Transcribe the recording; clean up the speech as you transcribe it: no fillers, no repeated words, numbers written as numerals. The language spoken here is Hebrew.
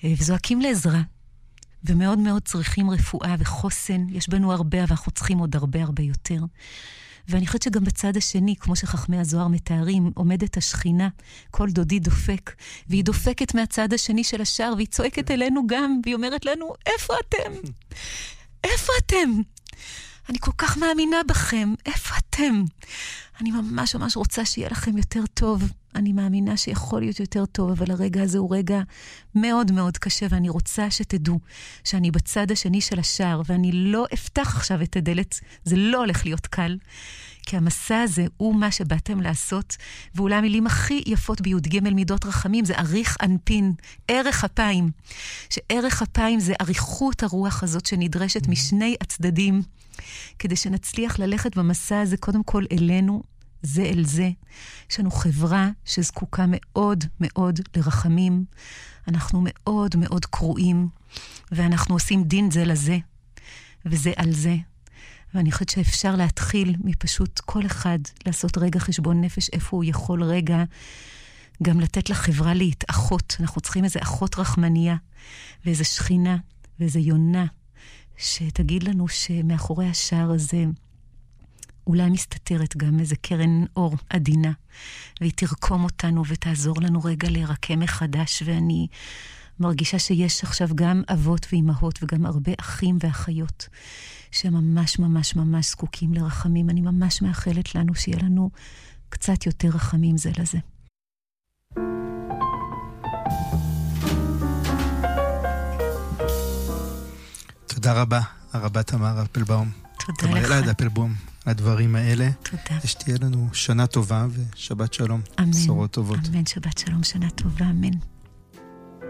וזועקים לעזרה, ומאוד מאוד צריכים רפואה וחוסן. יש בנו הרבה, אבל אנחנו צריכים עוד הרבה הרבה יותר. ואני חושבת שגם בצד השני, כמו שחכמי הזוהר מתארים, עומדת השכינה, כל דודי דופק, והיא דופקת מהצד השני של השער, והיא צועקת אלינו גם, והיא אומרת לנו, איפה אתם? איפה אתם? אני כל כך מאמינה בכם, איפה אתם? אני ממש ממש רוצה שיהיה לכם יותר טוב. אני מאמינה שיכול להיות יותר טוב, אבל הרגע הזה הוא רגע מאוד מאוד קשה, ואני רוצה שתדעו שאני בצד השני של השער, ואני לא אפתח עכשיו את הדלת, זה לא הולך להיות קל, כי המסע הזה הוא מה שבאתם לעשות, ואולי המילים הכי יפות בי"ג מידות רחמים, זה אריך אנפין, ערך אפיים, שערך אפיים זה אריכות הרוח הזאת שנדרשת משני הצדדים, כדי שנצליח ללכת במסע הזה קודם כל אלינו, זה אל זה. יש לנו חברה שזקוקה מאוד מאוד לרחמים. אנחנו מאוד מאוד קרועים, ואנחנו עושים דין זה לזה, וזה על זה. ואני חושבת שאפשר להתחיל מפשוט כל אחד לעשות רגע חשבון נפש, איפה הוא יכול רגע גם לתת לחברה להתאחות. אנחנו צריכים איזה אחות רחמניה, ואיזה שכינה, ואיזה יונה, שתגיד לנו שמאחורי השער הזה אולי מסתתרת גם איזה קרן אור עדינה, והיא תרקום אותנו ותעזור לנו רגע להירקם מחדש. ואני מרגישה שיש עכשיו גם אבות ואימהות וגם הרבה אחים ואחיות שממש ממש ממש זקוקים לרחמים. אני ממש מאחלת לנו שיהיה לנו קצת יותר רחמים זה לזה. תודה רבה, הרבה תמר אפלבאום. תודה לך. תמר אלעד אפלבאום, הדברים האלה. תודה. שתהיה לנו שנה טובה ושבת שלום. אמן. בשורות טובות. אמן, שבת שלום, שנה טובה, אמן.